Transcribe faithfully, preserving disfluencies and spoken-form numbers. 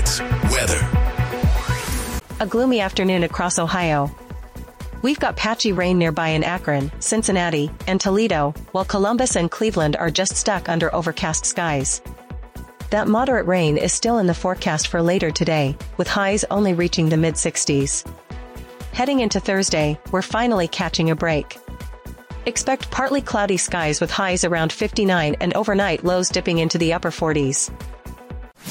Hits weather. A gloomy afternoon across Ohio. We've got patchy rain nearby in Akron, Cincinnati, and Toledo, while Columbus and Cleveland are just stuck under overcast skies. That moderate rain is still in the forecast for later today, with highs only reaching the mid sixties. Heading into Thursday, we're finally catching a break. Expect partly cloudy skies with highs around fifty-nine and overnight lows dipping into the upper forties.